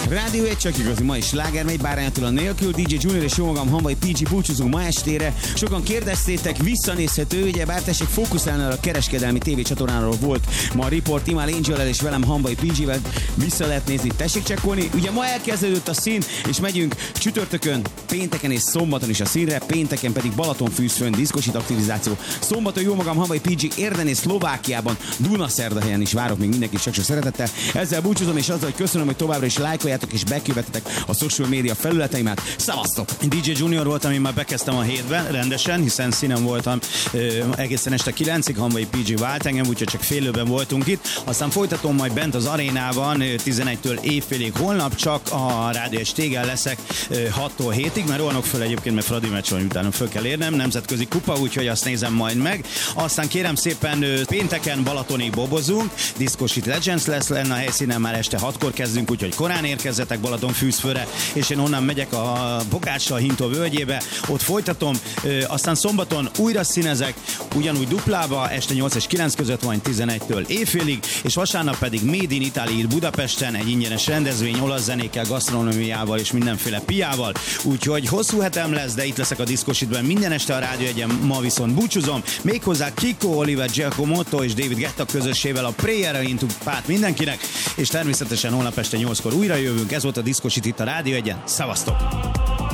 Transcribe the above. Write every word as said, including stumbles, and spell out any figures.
Rádió egy csak igazi mai slágermegy, bárányatól nélkül, dé dzsé Junior és jó magam Hamvai pé gé búcsúzunk ma estére. Sokan kérdeztétek, visszanézhető, ugye bár tessék fókuszálni, a kereskedelmi tévécsatornáról volt ma a riport, Imal Angel-el és velem Hamvai pé gé-vel vissza lehet nézni, tessék csekkolni. Ugye ma elkezdődött a szín, és megyünk csütörtökön, pénteken és szombaton is a színre, pénteken pedig Balatonfűzfőn diszkosít aktivizáció. Szombaton jó magam Hamvai pé gé Érden és Szlovákiában, Dunaszerdahelyen is várok még mindenkit csak-csak szeretettel. Ezzel búcsúzom, és azzal, hogy köszönöm, hogy továbbra is lájkoljátok és bekövetetek a social media felületeimet. Szavaztok! dé dzsé Junior voltam, én már bekezdtem a hétben rendesen, hiszen színen voltam ö, egészen este kilencig, Hamvai pé gé vált engem, úgyhogy csak félőben voltunk itt. Aztán folytatom majd bent az arénában tizenegytől éjfélig, holnap csak a Rádió egy Stégel leszek ö, hattól hétig, mert rohanok föl egyébként, mert Fradi meccs van, utána föl kell érnem, nemzetközi kupa, úgyhogy azt nézem majd meg. Aztán kérem szépen ö, pénteken Balatonig bobozunk, Disco Shit Legends lesz lenne a helyszínen, már este hatkor kezdünk, úgyhogy korán érkezzetek Balatonfűzfőre, és én onnan megyek a Bokácsa Hintó völgyébe, ott folytatom, ö, aztán szombaton újra színezek, ugyanúgy duplába, este nyolc és kilenc között van tizenegytől éjfélig, és vasárnap pedig Made in Italy Budapesten, egy ingyenes rendezvény, olasz zenékkel, gasztronómiával és mindenféle piával, úgyhogy hosszú hetem lesz, de itt leszek a Disco Shitben minden este a Rádió egyen, ma viszont búcsúzom, méghozzá Kiko, Oliver Giacomotto és David Guetta közössével a Prayer Into Pát mindenkinek, és természetesen holnap este nyolckor újra jövünk, ez volt a Disco Shit itt a Rádió egyen, szavaztok!